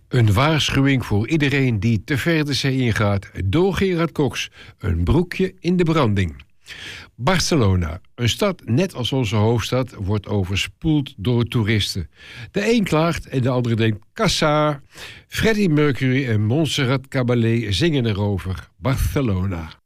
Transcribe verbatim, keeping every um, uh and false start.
Een waarschuwing voor iedereen die te ver de zee ingaat. Door Gerard Cox, een broekje in de branding. Barcelona, een stad net als onze hoofdstad, wordt overspoeld door toeristen. De een klaagt en de andere denkt kassa. Freddie Mercury en Montserrat Caballé zingen erover. Barcelona.